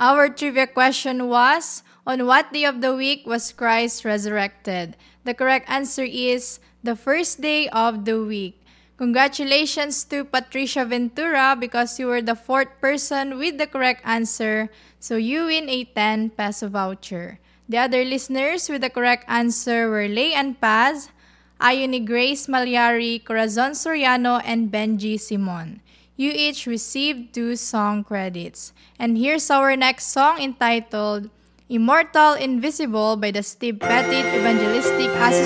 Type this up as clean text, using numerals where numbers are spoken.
Our trivia question was, on what day of the week was Christ resurrected? The correct answer is the first day of the week. Congratulations to Patricia Ventura because you were the fourth person with the correct answer. So you win a 10 peso voucher. The other listeners with the correct answer were Lay and Paz, Ayuni Grace Malyari, Corazon Soriano, and Benji Simon. You each received 2 song credits. And here's our next song entitled Immortal Invisible by the Steve Pettit Evangelistic Association.